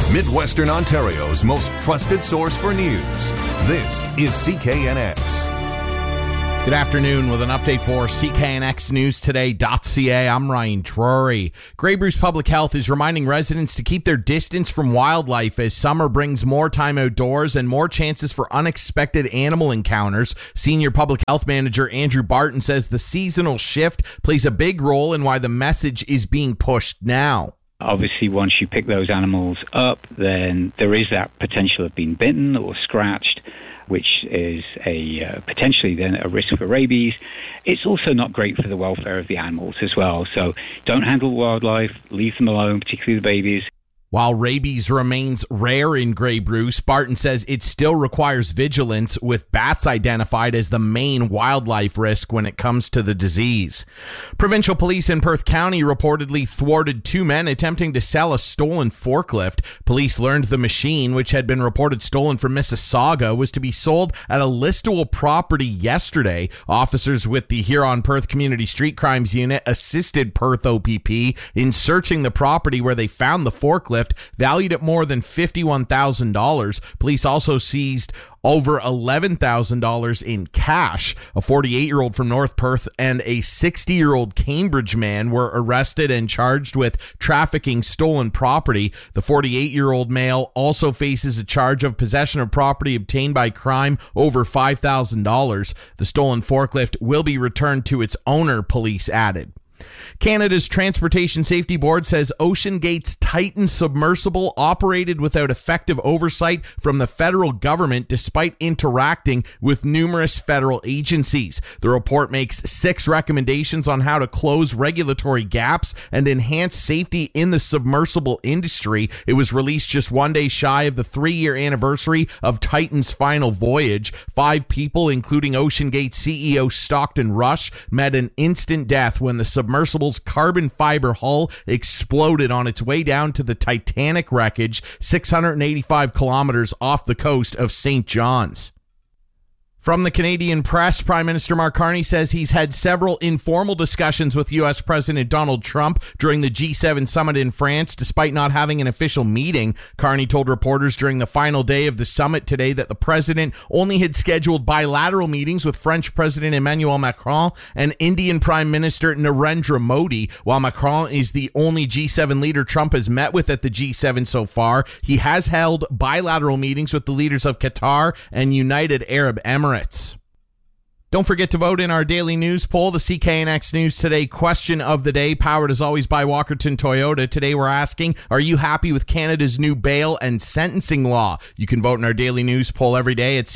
Midwestern Ontario's most trusted source for news. This is CKNX. Good afternoon with an update for CKNXNewsToday.ca. I'm Ryan Drury. Grey Bruce Public Health is reminding residents to keep their distance from wildlife as summer brings more time outdoors and more chances for unexpected animal encounters. Senior Public Health Manager Andrew Barton says the seasonal shift plays a big role in why the message is being pushed now. Obviously, once you pick those animals up, then there is that potential of being bitten or scratched, which is potentially then a risk for rabies. It's also not great for the welfare of the animals as well. So don't handle wildlife, leave them alone, particularly the babies. While rabies remains rare in Grey Bruce, Barton says it still requires vigilance, with bats identified as the main wildlife risk when it comes to the disease. Provincial police in Perth County reportedly thwarted two men attempting to sell a stolen forklift. Police learned the machine, which had been reported stolen from Mississauga, was to be sold at a listable property yesterday. Officers with the Huron-Perth Community Street Crimes Unit assisted Perth OPP in searching the property, where they found the forklift valued at more than $51,000. Police also seized over $11,000 in cash. A 48-year-old from North Perth and a 60-year-old Cambridge man were arrested and charged with trafficking stolen property. The 48-year-old male also faces a charge of possession of property obtained by crime over $5,000. The stolen forklift will be returned to its owner, police added. Canada's Transportation Safety Board says OceanGate's Titan submersible operated without effective oversight from the federal government despite interacting with numerous federal agencies. The report makes 6 recommendations on how to close regulatory gaps and enhance safety in the submersible industry. It was released just one day shy of the 3-year anniversary of Titan's final voyage. 5 people, including OceanGate CEO Stockton Rush, met an instant death when the submersible's carbon fiber hull exploded on its way down to the Titanic wreckage 685 kilometers off the coast of St. John's. From the Canadian press, Prime Minister Mark Carney says he's had several informal discussions with U.S. President Donald Trump during the G7 summit in France, despite not having an official meeting. Carney told reporters during the final day of the summit today that the president only had scheduled bilateral meetings with French President Emmanuel Macron and Indian Prime Minister Narendra Modi. While Macron is the only G7 leader Trump has met with at the G7 so far, he has held bilateral meetings with the leaders of Qatar and United Arab Emirates. Don't forget to vote in our daily news poll, the CKNX News Today question of the day, powered as always by Walkerton Toyota. Today we're asking, are you happy with Canada's new bail and sentencing law? You can vote in our daily news poll every day at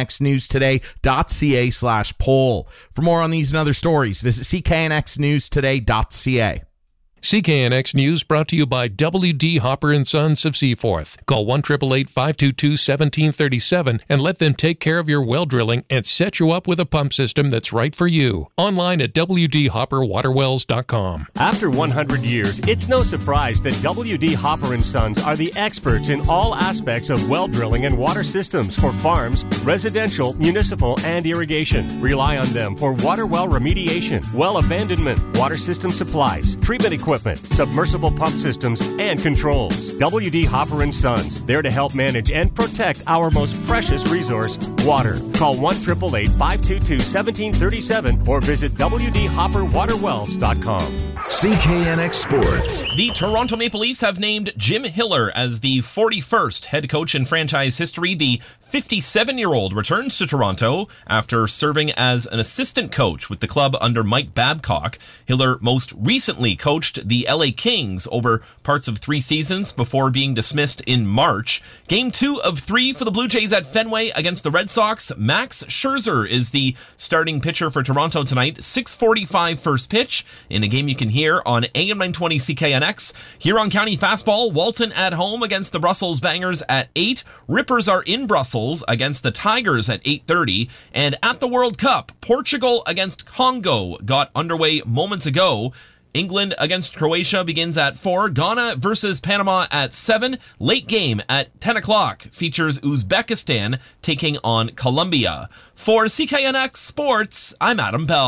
cknxnewstoday.ca/poll. For more on these and other stories, visit cknxnewstoday.ca. CKNX News brought to you by W.D. Hopper & Sons of Seaforth. Call 1-888-522-1737 and let them take care of your well drilling and set you up with a pump system that's right for you. Online at wdhopperwaterwells.com. After 100 years, it's no surprise that W.D. Hopper & Sons are the experts in all aspects of well drilling and water systems for farms, residential, municipal, and irrigation. Rely on them for water well remediation, well abandonment, water system supplies, treatment equipment, submersible pump systems, and controls. W.D. Hopper & Sons, there to help manage and protect our most precious resource, water. Call 1-888-522-1737 or visit wdhopperwaterwells.com. CKNX Sports. The Toronto Maple Leafs have named Jim Hiller as the 41st head coach in franchise history. The 57-year-old returns to Toronto after serving as an assistant coach with the club under Mike Babcock. Hiller most recently coached the LA Kings over parts of 3 seasons before being dismissed in March. Game 2 of 3 for the Blue Jays at Fenway against the Red Sox. Max Scherzer is the starting pitcher for Toronto tonight. 6:45 first pitch in a game you can hear on AM 920 CKNX. Huron County fastball, Walton at home against the Brussels Bangers at 8. Rippers are in Brussels against the Tigers at 8:30. And at the World Cup, Portugal against Congo got underway moments ago. England against Croatia begins at 4. Ghana versus Panama at 7. Late game at 10 o'clock features Uzbekistan taking on Colombia. For CKNX Sports, I'm Adam Bell.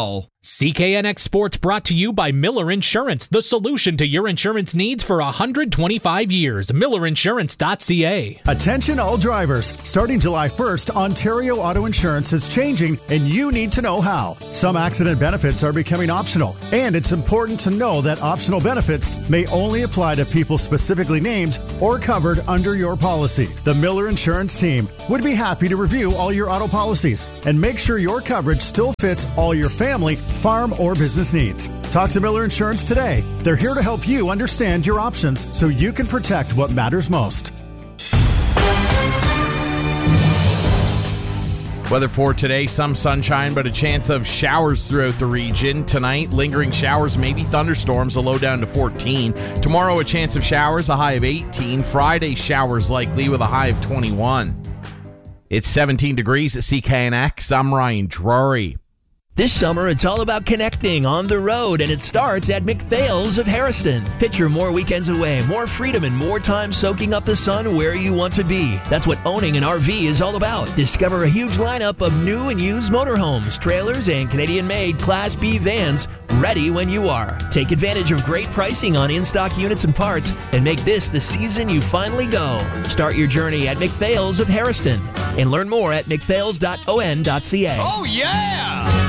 CKNX Sports brought to you by Miller Insurance, the solution to your insurance needs for 125 years. MillerInsurance.ca. Attention all drivers. Starting July 1st, Ontario Auto Insurance is changing, and you need to know how. Some accident benefits are becoming optional, and it's important to know that optional benefits may only apply to people specifically named or covered under your policy. The Miller Insurance team would be happy to review all your auto policies and make sure your coverage still fits all your family, farm, or business needs. Talk to Miller Insurance today. They're here to help you understand your options so you can protect what matters most. Weather for today, some sunshine, but a chance of showers throughout the region. Tonight, lingering showers, maybe thunderstorms, a low down to 14. Tomorrow, a chance of showers, a high of 18. Friday, showers likely with a high of 21. It's 17 degrees at CKNX. I'm Ryan Drury. This summer, it's all about connecting on the road, and it starts at McPhail's of Harrison. Picture more weekends away, more freedom, and more time soaking up the sun where you want to be. That's what owning an RV is all about. Discover a huge lineup of new and used motorhomes, trailers, and Canadian-made Class B vans ready when you are. Take advantage of great pricing on in-stock units and parts, and make this the season you finally go. Start your journey at McPhail's of Harrison, and learn more at mcphails.on.ca. Oh, yeah!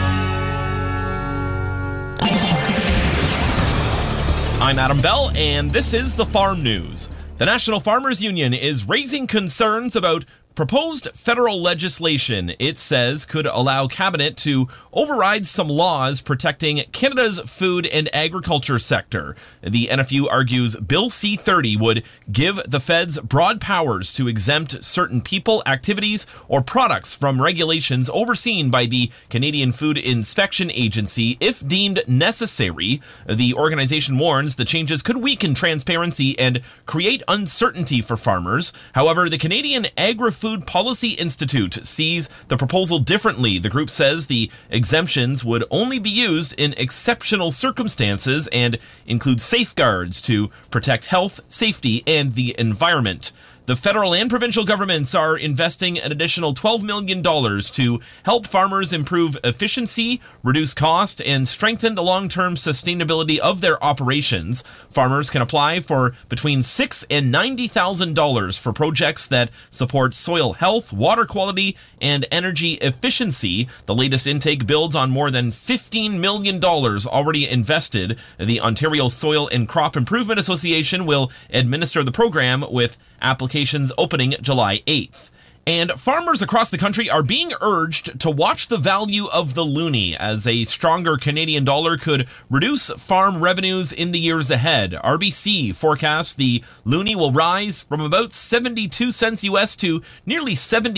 I'm Adam Bell, and this is the Farm News. The National Farmers Union is raising concerns about proposed federal legislation it says could allow Cabinet to override some laws protecting Canada's food and agriculture sector. The NFU argues Bill C-30 would give the feds broad powers to exempt certain people, activities, or products from regulations overseen by the Canadian Food Inspection Agency if deemed necessary. The organization warns the changes could weaken transparency and create uncertainty for farmers. However, the Canadian Agri-Food Policy Institute sees the proposal differently. The group says the exemptions would only be used in exceptional circumstances and include safeguards to protect health, safety, and the environment. The federal and provincial governments are investing an additional $12 million to help farmers improve efficiency, reduce cost, and strengthen the long-term sustainability of their operations. Farmers can apply for between $6,000 and $90,000 for projects that support soil health, water quality, and energy efficiency. The latest intake builds on more than $15 million already invested. The Ontario Soil and Crop Improvement Association will administer the program with applications opening July 8th. And farmers across the country are being urged to watch the value of the loonie, as a stronger Canadian dollar could reduce farm revenues in the years ahead. RBC forecasts the loonie will rise from about 72 cents US to nearly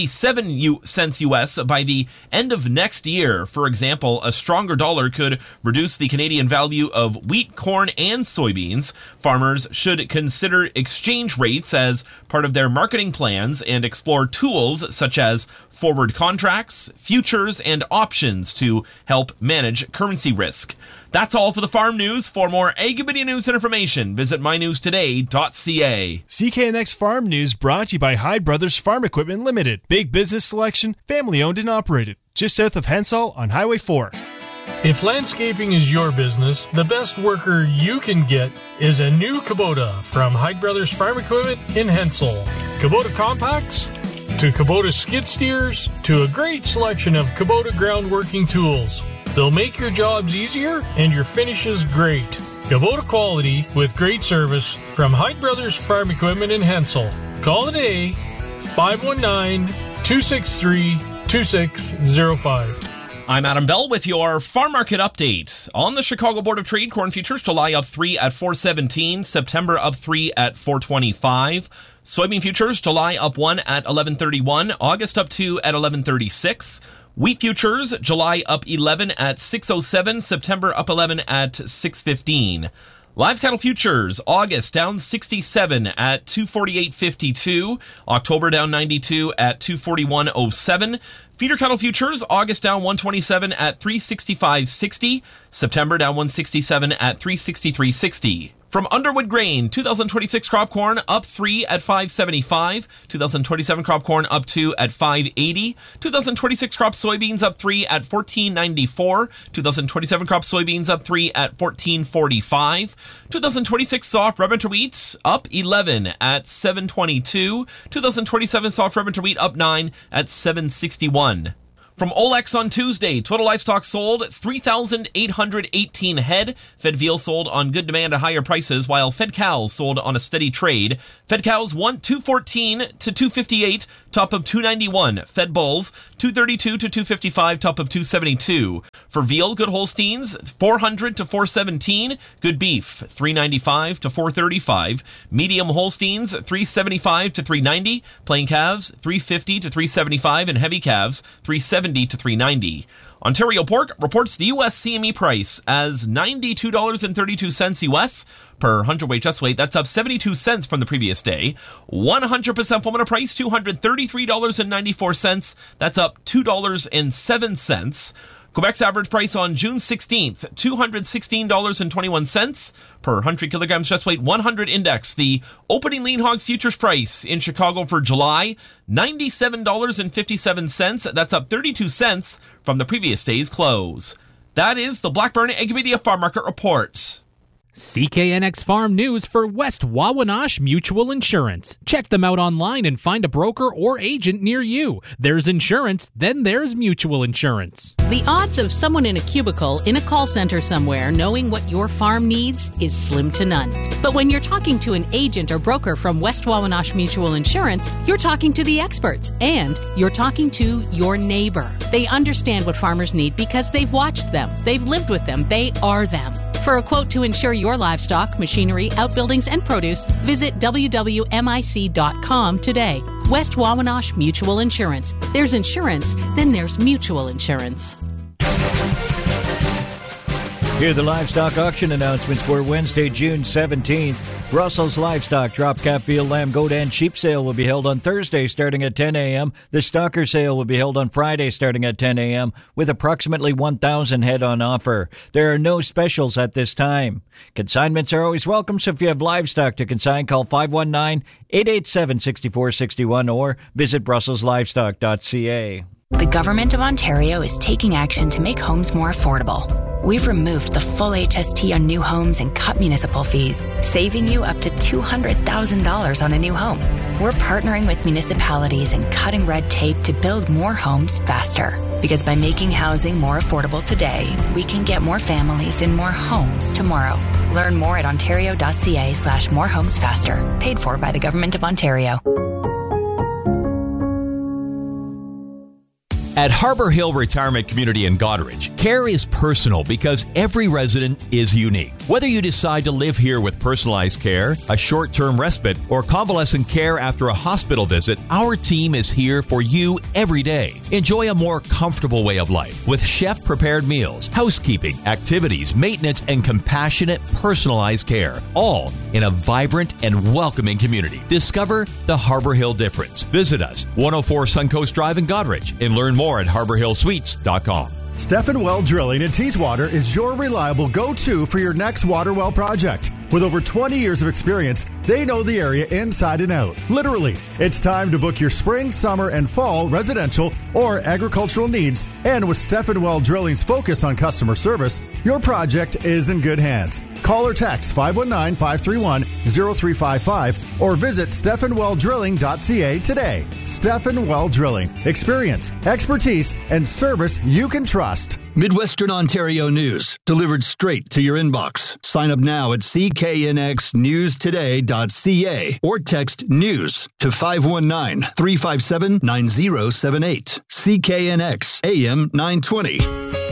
77 cents US by the end of next year. For example, a stronger dollar could reduce the Canadian value of wheat, corn, and soybeans. Farmers should consider exchange rates as part of their marketing plans and explore tools such as forward contracts, futures, and options to help manage currency risk. That's all for the Farm News. For more Ag-Media news and information, visit mynewstoday.ca. CKNX Farm News brought to you by Hyde Brothers Farm Equipment Limited. Big business selection, family owned and operated. Just south of Hensall on Highway 4. If landscaping is your business, the best worker you can get is a new Kubota from Hyde Brothers Farm Equipment in Hensall. Kubota compacts, to Kubota skid steers, to a great selection of Kubota groundworking tools. They'll make your jobs easier and your finishes great. Kubota quality with great service from Hyde Brothers Farm Equipment in Hensall. Call today, 519-263-2605. I'm Adam Bell with your farm market update. On the Chicago Board of Trade, corn futures July up 3 at 417, September up 3 at 425. Soybean futures July up 1 at 1131, August up 2 at 1136. Wheat futures July up 11 at 607, September up 11 at 615. Live cattle futures, August down 67 at 248.52, October down 92 at 241.07. Feeder cattle futures, August down 127 at 365.60, September down 167 at 363.60. From Underwood Grain, 2026 crop corn up 3 at $5.75. 2027 crop corn up 2 at $5.80. 2026 crop soybeans up 3 at $14.94. 2027 crop soybeans up 3 at $14.45. 2026 soft red winter wheat up 11 at $7.22. 2027 soft red winter wheat up 9 at $7.61. From Olex on Tuesday, total livestock sold 3,818 head. Fed veal sold on good demand at higher prices, while fed cows sold on a steady trade. Fed cows won 214 to 258, top of 291. Fed bulls 232 to 255, top of 272. For veal, good Holsteins 400 to 417. Good beef 395 to 435. Medium Holsteins 375 to 390. Plain calves 350 to 375, and heavy calves 370 to 390. Ontario Pork reports the U.S. CME price as $92.32 U.S. per hundredweight just weight. That's up 72 cents from the previous day. 100% full minute price $233.94. That's up $2.07. Quebec's average price on June 16th, $216.21 per 100 kilograms just weight 100 index. The opening lean hog futures price in Chicago for July, $97.57. That's up 32 cents from the previous day's close. That is the Blackburn Ag Media Farm Market Report. CKNX Farm News for West Wawanosh Mutual Insurance. Check them out online and find a broker or agent near you. There's insurance, then there's mutual insurance. The odds of someone in a cubicle in a call center somewhere knowing what your farm needs is slim to none. But when you're talking to an agent or broker from West Wawanosh Mutual Insurance, you're talking to the experts and you're talking to your neighbor. They understand what farmers need because they've watched them, they've lived with them, they are them. For a quote to insure your livestock, machinery, outbuildings, and produce, visit www.mic.com today. West Wawanosh Mutual Insurance. There's insurance, then there's mutual insurance. Here are the livestock auction announcements for Wednesday, June 17th. Brussels Livestock Drop Cap Veal, Lamb, Goat, and Sheep sale will be held on Thursday starting at 10 a.m. The Stalker sale will be held on Friday starting at 10 a.m. with approximately 1,000 head on offer. There are no specials at this time. Consignments are always welcome, so if you have livestock to consign, call 519-887-6461 or visit brusselslivestock.ca. The Government of Ontario is taking action to make homes more affordable. We've removed the full HST on new homes and cut municipal fees, saving you up to $200,000 on a new home. We're partnering with municipalities and cutting red tape to build more homes faster. Because by making housing more affordable today, we can get more families in more homes tomorrow. Learn more at ontario.ca/morehomesfaster. Paid for by the Government of Ontario. At Harbor Hill Retirement Community in Goderich, care is personal because every resident is unique. Whether you decide to live here with personalized care, a short-term respite, or convalescent care after a hospital visit, our team is here for you every day. Enjoy a more comfortable way of life with chef-prepared meals, housekeeping, activities, maintenance, and compassionate, personalized care, all in a vibrant and welcoming community. Discover the Harbor Hill difference. Visit us, 104 Suncoast Drive in Goderich, and learn more at harborhillsuites.com. Stephen Well Drilling in Teeswater is your reliable go-to for your next water well project. With over 20 years of experience, they know the area inside and out. Literally, it's time to book your spring, summer, and fall residential or agricultural needs. And with Stephen Well Drilling's focus on customer service, your project is in good hands. Call or text 519-531-0355 or visit StephenWellDrilling.ca today. Stephen Well Drilling. Experience, expertise, and service you can trust. Midwestern Ontario news, delivered straight to your inbox. Sign up now at cknxnewstoday.ca or text NEWS to 519-357-9078. CKNX AM 920.